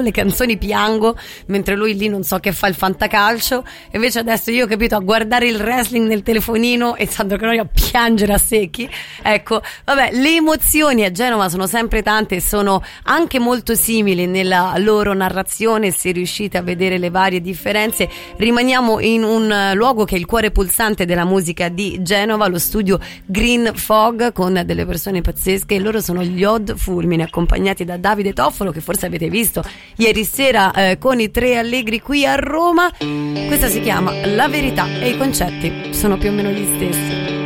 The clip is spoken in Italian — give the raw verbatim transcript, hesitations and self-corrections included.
io le canzoni piango, mentre lui lì non so che fa il fantacalcio, e invece adesso io ho capito a guardare il wrestling nel telefonino e Sandro Canoglia a piangere a secchi. Ecco, vabbè, le emozioni a Genova sono sempre tante e sono anche molto simili nella loro narrazione. Se riuscite a vedere le varie differenze, rimaniamo in un luogo che è il cuore pulsante della musica di Genova, lo studio Green Fog, con delle persone pazzesche. Loro sono gli Odd Fulmine, accompagnati da Davide Toffolo, che forse avete visto ieri sera eh, con i Tre Allegri qui a Roma. Questa si chiama La Verità e i concetti sono più o meno gli stessi.